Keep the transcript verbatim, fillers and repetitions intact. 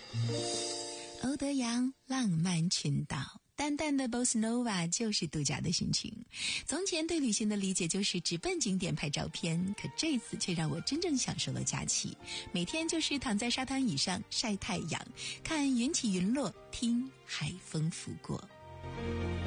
欧德阳浪漫群岛，淡淡的 Bossa Nova 就是度假的心情。从前对旅行的理解就是直奔景点拍照片，可这次却让我真正享受了假期。每天就是躺在沙滩椅上晒太阳，看云起云落，听海风拂过。